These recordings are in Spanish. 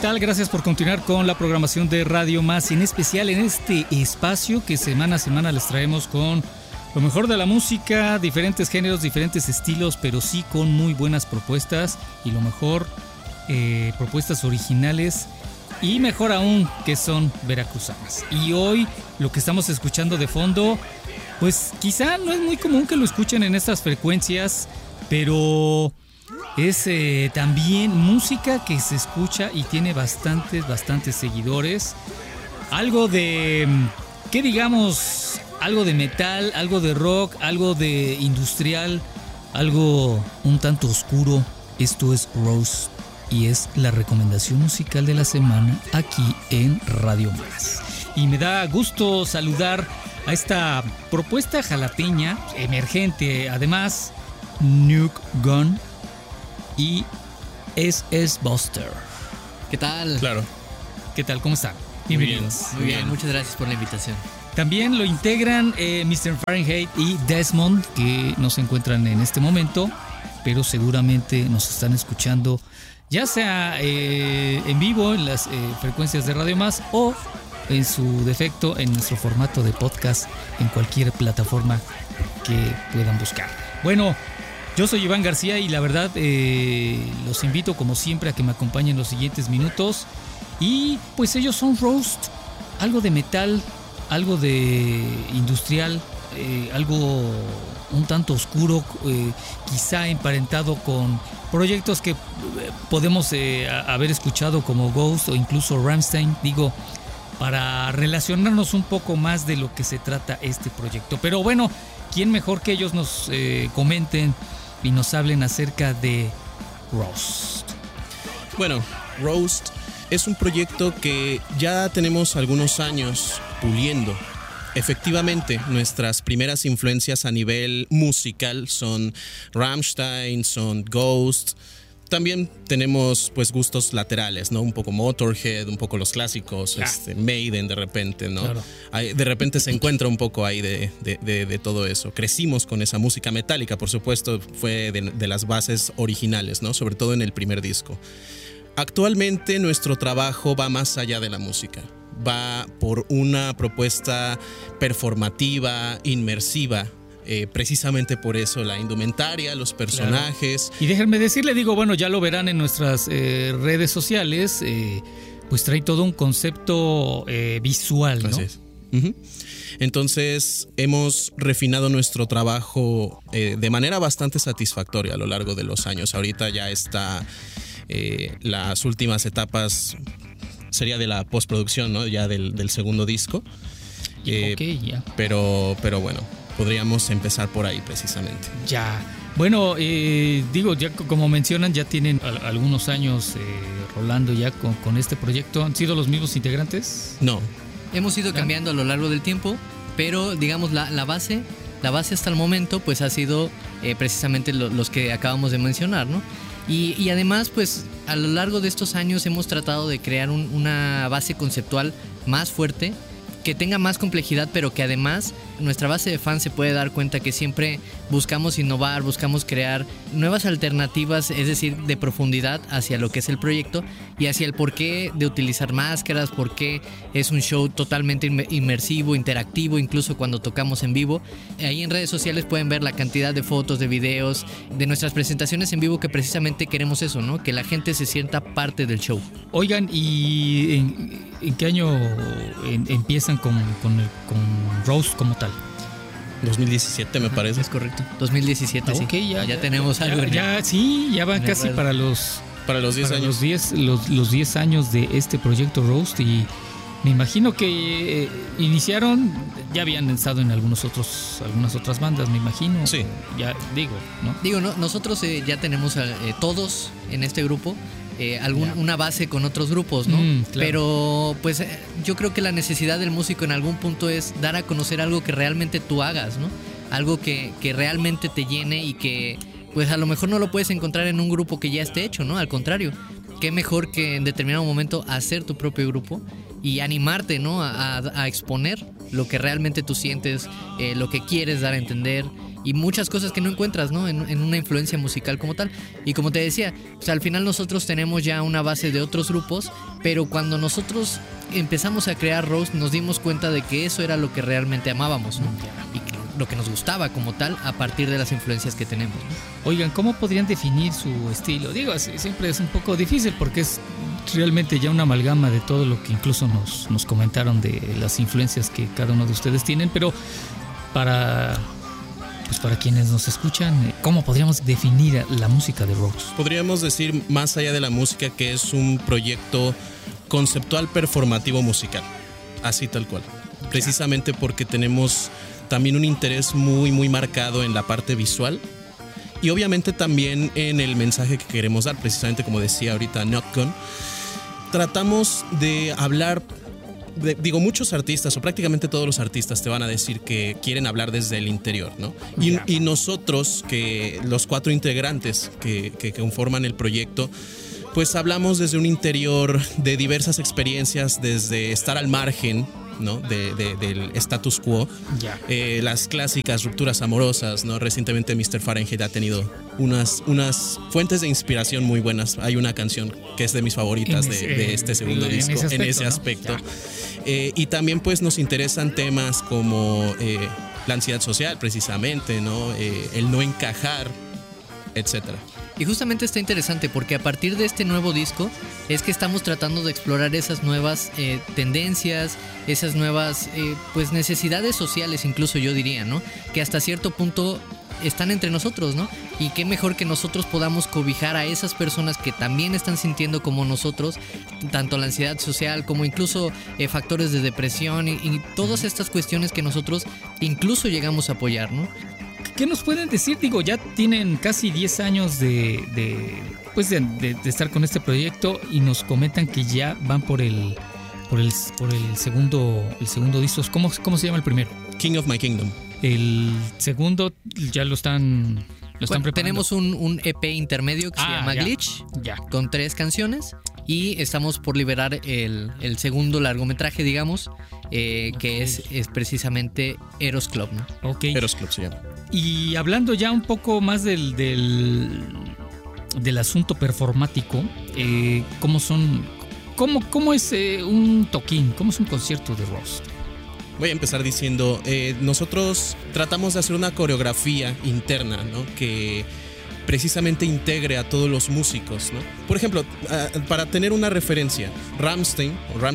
tal? Gracias por continuar con la programación de Radio Más, en especial en este espacio que semana a semana les traemos con lo mejor de la música, diferentes géneros, diferentes estilos, pero sí con muy buenas propuestas y lo mejor, propuestas originales y mejor aún que son veracruzanas. Y hoy lo que estamos escuchando de fondo, pues quizá no es muy común que lo escuchen en estas frecuencias, pero es también música que se escucha y tiene bastantes seguidores. Algo de, ¿qué digamos? Algo de metal, algo de rock, algo de industrial, algo un tanto oscuro. Esto es Roast y es la recomendación musical de la semana aquí en Radio Más. Y me da gusto saludar a esta propuesta jalapeña, emergente, además, Nuke Gun y SS Buster. ¿Qué tal? Claro. ¿Qué tal? ¿Cómo están? Bienvenidos. Muy bien, muchas gracias por la invitación. También lo integran Mr. Fahrenheit y Desmond, que no se encuentran en este momento, pero seguramente nos están escuchando, ya sea en vivo en las frecuencias de Radio Más o en su defecto en nuestro formato de podcast en cualquier plataforma que puedan buscar. Bueno, yo soy Iván García y la verdad los invito como siempre a que me acompañen los siguientes minutos. Y pues ellos son Roast, algo de metal, algo de industrial, algo un tanto oscuro, quizá emparentado con proyectos que podemos haber escuchado como Ghost o incluso Rammstein, digo, para relacionarnos un poco más de lo que se trata este proyecto. Pero bueno, ¿quién mejor que ellos nos comenten y nos hablen acerca de Roast? Bueno, Roast es un proyecto que ya tenemos algunos años puliendo. Efectivamente, nuestras primeras influencias a nivel musical son Rammstein, son Ghost. También tenemos pues gustos laterales, ¿no? Un poco Motorhead, un poco los clásicos, Maiden de repente, ¿no? Claro. De repente se encuentra un poco ahí de todo eso. Crecimos con esa música metálica, por supuesto, fue de las bases originales, ¿no? Sobre todo en el primer disco. Actualmente nuestro trabajo va más allá de la música. Va por una propuesta performativa, inmersiva. Precisamente por eso la indumentaria, los personajes. Claro. Y déjenme decirle, digo, bueno, ya lo verán en nuestras redes sociales, pues trae todo un concepto visual, ¿no? Así es. Uh-huh. Entonces hemos refinado nuestro trabajo de manera bastante satisfactoria a lo largo de los años. Ahorita ya está las últimas etapas, sería de la postproducción, ¿no? Ya del segundo disco. Ya. Pero bueno, podríamos empezar por ahí precisamente. Ya. Bueno, digo, ya como mencionan, ya tienen algunos años rolando ya con este proyecto. ¿Han sido los mismos integrantes? No. Hemos ido cambiando a lo largo del tiempo, pero digamos la base hasta el momento pues ha sido precisamente los que acabamos de mencionar, ¿no? Y además pues a lo largo de estos años hemos tratado de crear una base conceptual más fuerte, que tenga más complejidad, pero que además nuestra base de fans se puede dar cuenta que siempre buscamos innovar, buscamos crear nuevas alternativas, es decir, de profundidad hacia lo que es el proyecto y hacia el porqué de utilizar máscaras, porqué es un show totalmente inmersivo, interactivo, incluso cuando tocamos en vivo. Ahí en redes sociales pueden ver la cantidad de fotos, de videos, de nuestras presentaciones en vivo, que precisamente queremos eso, ¿no? Que la gente se sienta parte del show. Oigan, ¿y en qué año empiezan con Roast como tal? 2017 me parece. Es correcto, 2017, sí. Okay, ya tenemos algo. Ya van casi para los 10 años. Los 10 años de este proyecto Roast, y me imagino que iniciaron, ya habían estado en algunas otras bandas, me imagino. Sí. Ya digo, ¿no? Nosotros ya tenemos todos en este grupo una base con otros grupos, ¿no? Claro. Pero pues yo creo que la necesidad del músico en algún punto es dar a conocer algo que realmente tú hagas, ¿no? Algo que realmente te llene y que pues a lo mejor no lo puedes encontrar en un grupo que ya esté hecho, ¿no? Al contrario, qué mejor que en determinado momento hacer tu propio grupo y animarte, ¿no? A exponer lo que realmente tú sientes, lo que quieres dar a entender. y muchas cosas que no encuentras, ¿no? En una influencia musical como tal. Y como te decía, o sea, al final nosotros tenemos ya una base de otros grupos, pero cuando nosotros empezamos a crear Roast nos dimos cuenta de que eso era lo que realmente amábamos, ¿no? Y lo que nos gustaba como tal a partir de las influencias que tenemos, ¿no? Oigan, ¿cómo podrían definir su estilo? Digo, así, siempre es un poco difícil porque es realmente ya una amalgama de todo lo que incluso nos comentaron de las influencias que cada uno de ustedes tienen, pero para quienes nos escuchan, ¿cómo podríamos definir la música de Roast? Podríamos decir, más allá de la música, que es un proyecto conceptual performativo musical, así tal cual, precisamente porque tenemos también un interés muy muy marcado en la parte visual y obviamente también en el mensaje que queremos dar, precisamente como decía ahorita Notgun. Tratamos de hablar, muchos artistas o prácticamente todos los artistas te van a decir que quieren hablar desde el interior, ¿no? Y nosotros, que los 4 integrantes que conforman el proyecto, pues hablamos desde un interior de diversas experiencias, desde estar al margen, ¿no? del status quo, las clásicas rupturas amorosas, ¿no? Recientemente Mr. Fahrenheit ha tenido unas fuentes de inspiración muy buenas. Hay una canción que es de mis favoritas de este segundo disco, en ese aspecto. Y también pues nos interesan temas como la ansiedad social, precisamente, ¿no? El no encajar, etcétera. Y justamente está interesante porque a partir de este nuevo disco es que estamos tratando de explorar esas nuevas tendencias, esas nuevas pues necesidades sociales, incluso yo diría, ¿no? Que hasta cierto punto están entre nosotros, ¿no? Y qué mejor que nosotros podamos cobijar a esas personas que también están sintiendo como nosotros, tanto la ansiedad social como incluso factores de depresión y todas estas cuestiones que nosotros incluso llegamos a apoyar, ¿no? ¿Qué nos pueden decir? Digo, ya tienen casi 10 años de estar con este proyecto y nos comentan que ya van por el segundo disco. ¿Cómo se llama el primero? King of My Kingdom. El segundo ya lo están preparando. Tenemos un EP intermedio que se llama Glitch, con 3 canciones. Y estamos por liberar el segundo largometraje, digamos, que es precisamente Eros Club, ¿no? Okay. Eros Club se llama. Y hablando ya un poco más del asunto performático, ¿cómo es un toquín? ¿Cómo es un concierto de Roast? Voy a empezar diciendo, nosotros tratamos de hacer una coreografía interna, ¿no? Que precisamente integre a todos los músicos, ¿no? Por ejemplo, para tener una referencia, Rammstein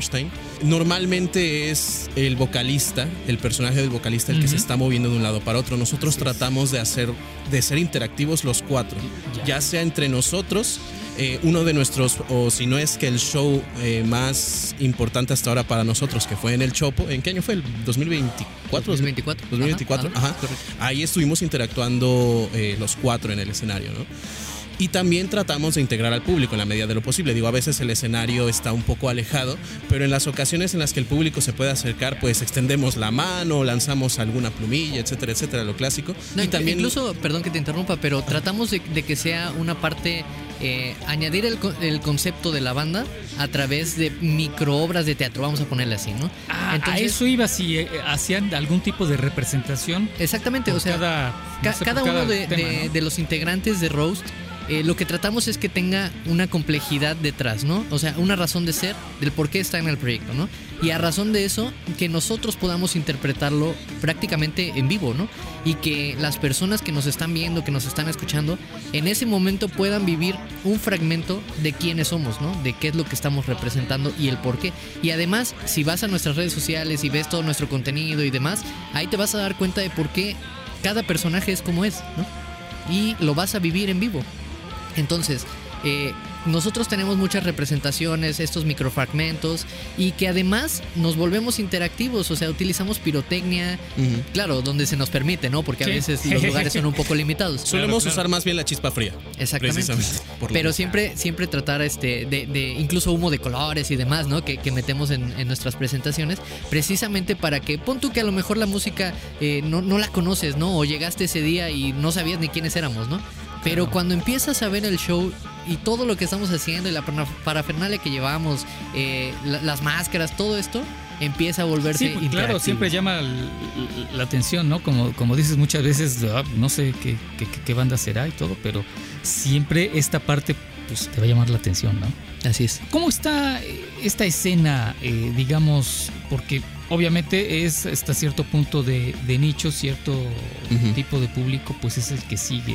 normalmente es el vocalista, el personaje del vocalista el que se está moviendo de un lado para otro. Nosotros tratamos de ser interactivos los 4, ya sea entre nosotros, uno de nuestros, o si no es que el show más importante hasta ahora para nosotros, que fue en el Chopo. ¿En qué año fue? ¿El 2024? 2024, ajá. Ahí estuvimos interactuando los 4 en el escenario, ¿no? Y también tratamos de integrar al público en la medida de lo posible. Digo, a veces el escenario está un poco alejado, pero en las ocasiones en las que el público se puede acercar, pues extendemos la mano, lanzamos alguna plumilla, etcétera, etcétera, lo clásico. No, y también, incluso, perdón que te interrumpa, pero tratamos de que sea una parte, añadir el concepto de la banda a través de microobras de teatro, vamos a ponerle así, ¿no? Entonces, a eso iba, si hacían algún tipo de representación. Exactamente, o sea, cada uno de los integrantes de Roast, lo que tratamos es que tenga una complejidad detrás, ¿no? O sea, una razón de ser del por qué está en el proyecto, ¿no? Y a razón de eso, que nosotros podamos interpretarlo prácticamente en vivo, ¿no? Y que las personas que nos están viendo, que nos están escuchando, en ese momento puedan vivir un fragmento de quiénes somos, ¿no? De qué es lo que estamos representando y el por qué. Y además, si vas a nuestras redes sociales y ves todo nuestro contenido y demás, ahí te vas a dar cuenta de por qué cada personaje es como es, ¿no? Y lo vas a vivir en vivo. Entonces, nosotros tenemos muchas representaciones, estos microfragmentos, y que además nos volvemos interactivos, o sea, utilizamos pirotecnia, claro, donde se nos permite, ¿no? Porque a veces los lugares son un poco limitados. Solemos usar más bien la chispa fría. Exactamente. Pero siempre tratar de incluso humo de colores y demás, ¿no? Que metemos en nuestras presentaciones, precisamente para que, pon tú que a lo mejor la música no la conoces, ¿no? O llegaste ese día y no sabías ni quiénes éramos, ¿no? Pero cuando empiezas a ver el show y todo lo que estamos haciendo y la parafernalia que llevamos, las máscaras, todo esto, empieza a volverse interactivo. Claro, siempre llama la atención, ¿no? Como dices muchas veces, no sé qué banda será y todo, pero siempre esta parte pues te va a llamar la atención, ¿no? Así es. ¿Cómo está esta escena, digamos, porque obviamente es hasta cierto punto de nicho, cierto tipo de público, pues es el que sigue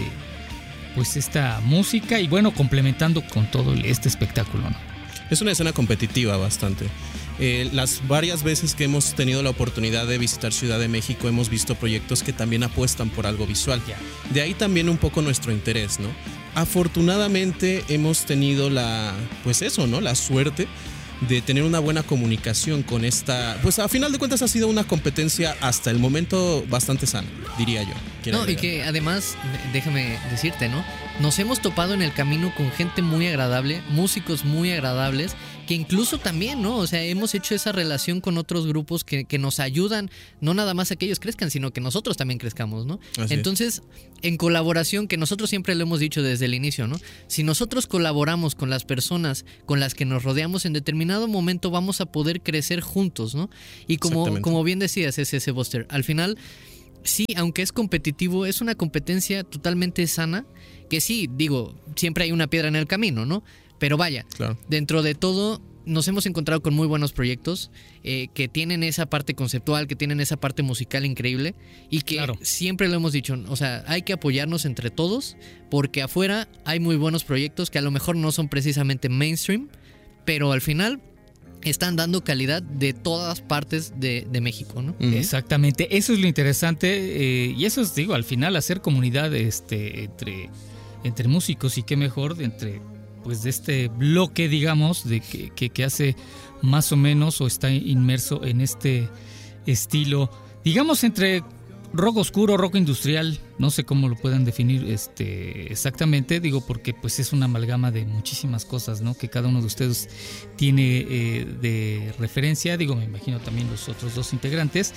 pues esta música y bueno, complementando con todo este espectáculo, ¿no? Es una escena competitiva bastante. Las varias veces que hemos tenido la oportunidad de visitar Ciudad de México hemos visto proyectos que también apuestan por algo visual. De ahí también un poco nuestro interés, ¿no? Afortunadamente hemos tenido la suerte de tener una buena comunicación con esta, pues a final de cuentas ha sido una competencia hasta el momento bastante sana, diría yo. No, y que además, déjame decirte, ¿no? Nos hemos topado en el camino con gente muy agradable, músicos muy agradables, que incluso también, ¿no? O sea, hemos hecho esa relación con otros grupos que nos ayudan, no nada más a que ellos crezcan, sino que nosotros también crezcamos, ¿no? Entonces, en colaboración, que nosotros siempre lo hemos dicho desde el inicio, ¿no? Si nosotros colaboramos con las personas con las que nos rodeamos, en determinado momento vamos a poder crecer juntos, ¿no? Y como bien decías, ese Buster, al final, sí, aunque es competitivo, es una competencia totalmente sana, que sí, digo, siempre hay una piedra en el camino, ¿no? Pero vaya, claro, dentro de todo nos hemos encontrado con muy buenos proyectos que tienen esa parte conceptual, que tienen esa parte musical increíble y que siempre lo hemos dicho, o sea, hay que apoyarnos entre todos porque afuera hay muy buenos proyectos que a lo mejor no son precisamente mainstream, pero al final están dando calidad de todas partes de México, ¿no? Exactamente, eso es lo interesante y eso es, digo, al final hacer comunidad entre músicos y qué mejor entre pues de este bloque, digamos, de que hace más o menos o está inmerso en este estilo, digamos, entre rock oscuro, rock industrial, no sé cómo lo puedan definir exactamente, digo, porque pues es una amalgama de muchísimas cosas, ¿no? Que cada uno de ustedes tiene de referencia, digo, me imagino también los otros dos integrantes.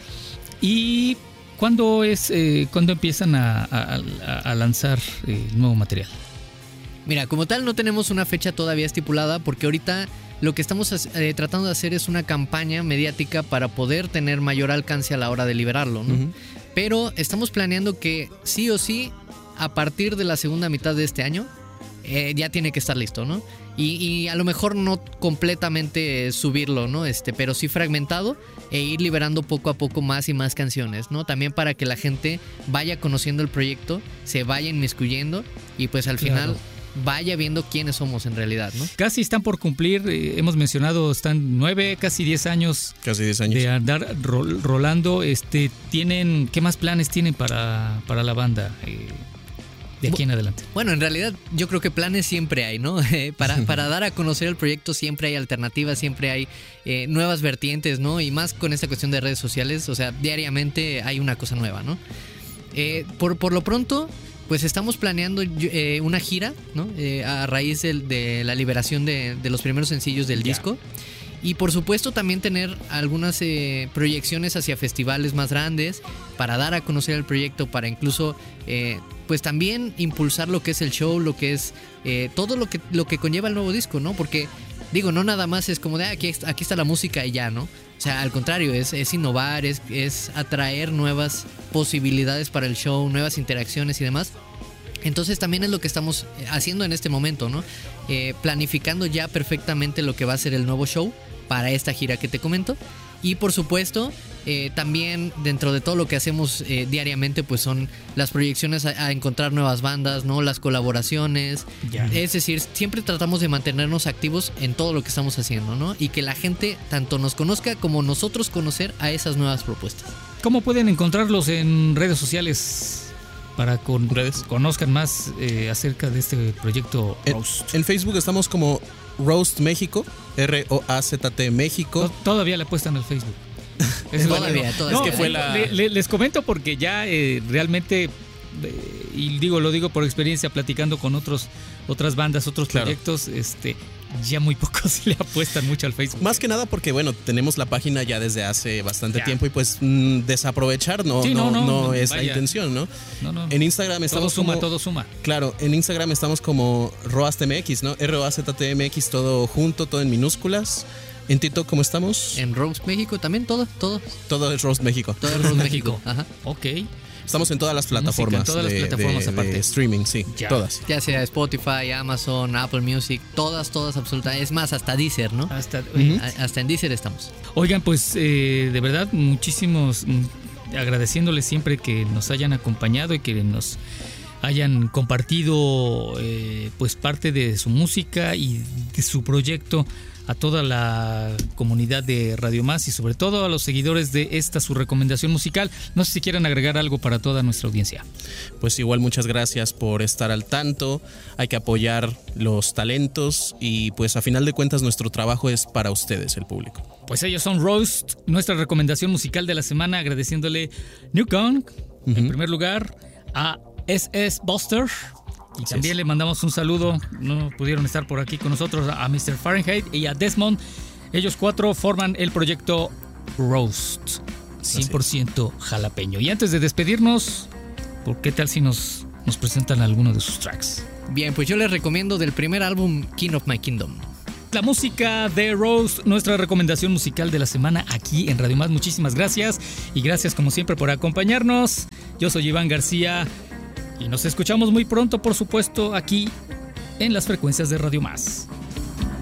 ¿Y cuándo empiezan a lanzar nuevo material? Mira, como tal no tenemos una fecha todavía estipulada porque ahorita lo que estamos tratando de hacer es una campaña mediática para poder tener mayor alcance a la hora de liberarlo, ¿no? Pero estamos planeando que sí o sí, a partir de la segunda mitad de este año, ya tiene que estar listo, ¿no? Y a lo mejor no completamente subirlo, ¿no? Pero sí fragmentado e ir liberando poco a poco más y más canciones, ¿no? También para que la gente vaya conociendo el proyecto, se vaya inmiscuyendo y pues al final vaya viendo quiénes somos en realidad, ¿no? Casi están por cumplir, hemos mencionado, están 9, casi 10 años. Casi 10 años. De andar rolando. ¿Qué más planes tienen para la banda de aquí en adelante? Bueno, en realidad yo creo que planes siempre hay, ¿no? Para dar a conocer el proyecto siempre hay alternativas, siempre hay nuevas vertientes, ¿no? Y más con esta cuestión de redes sociales, o sea, diariamente hay una cosa nueva, ¿no? Por lo pronto, pues estamos planeando una gira, ¿no? A raíz de la liberación de los primeros sencillos del disco. Y por supuesto también tener algunas proyecciones hacia festivales más grandes para dar a conocer el proyecto, para incluso pues también impulsar lo que es el show, lo que es todo lo que conlleva el nuevo disco, ¿no? Porque digo, no nada más es como de aquí está la música y ya, ¿no? O sea, al contrario, es innovar, es atraer nuevas posibilidades para el show, nuevas interacciones y demás. Entonces también es lo que estamos haciendo en este momento, ¿no? Planificando ya perfectamente lo que va a ser el nuevo show para esta gira que te comento. Y por supuesto, también dentro de todo lo que hacemos diariamente, pues son las proyecciones a encontrar nuevas bandas, ¿no? Las colaboraciones. Es decir, siempre tratamos de mantenernos activos en todo lo que estamos haciendo, ¿no? Y que la gente tanto nos conozca como nosotros conocer a esas nuevas propuestas. ¿Cómo pueden encontrarlos en redes sociales para conozcan más acerca de este proyecto Roast? En Facebook estamos como Roast México, ROAZT México. Todavía le apuestan al Facebook. Todavía. No, es que fue les comento porque ya realmente, y lo digo por experiencia, platicando con otras bandas, otros proyectos, ya muy pocos le apuestan mucho al Facebook. Más que nada porque, bueno, tenemos la página ya desde hace bastante tiempo y pues desaprovechar no es la intención, ¿no? No. En Instagram estamos todo suma. Claro, en Instagram estamos como ROAZTMX, ¿no? ROAZTMX, todo junto, todo en minúsculas. ¿En TikTok cómo estamos? En Roast México también, todo. Todo es Roast México. Todo es Roast México. Ajá. Ok. Estamos en todas las plataformas. En todas las plataformas aparte. De streaming, sí, Ya. todas. Ya sea Spotify, Amazon, Apple Music, todas absolutamente. Es más, hasta Deezer, ¿no? Hasta en Deezer estamos. Oigan, pues de verdad, muchísimos agradeciéndoles siempre que nos hayan acompañado y que nos hayan compartido pues parte de su música y de su proyecto a toda la comunidad de Radio Más y sobre todo a los seguidores de esta su recomendación musical. No sé si quieran agregar algo para toda nuestra audiencia. Pues igual muchas gracias por estar al tanto. Hay que apoyar los talentos y pues a final de cuentas nuestro trabajo es para ustedes, el público. Pues ellos son Roast, nuestra recomendación musical de la semana, agradeciéndole New Kong en primer lugar, a SS Buster. Y también le mandamos un saludo, no pudieron estar por aquí con nosotros, a Mr. Fahrenheit y a Desmond. Ellos 4 forman el proyecto Roast, 100% jalapeño. Y antes de despedirnos, ¿por qué tal si nos presentan alguno de sus tracks? Bien, pues yo les recomiendo del primer álbum King of My Kingdom. La música de Roast, nuestra recomendación musical de la semana aquí en Radio Más. Muchísimas gracias y gracias como siempre por acompañarnos. Yo soy Iván García. Y nos escuchamos muy pronto, por supuesto, aquí en las frecuencias de Radio Más.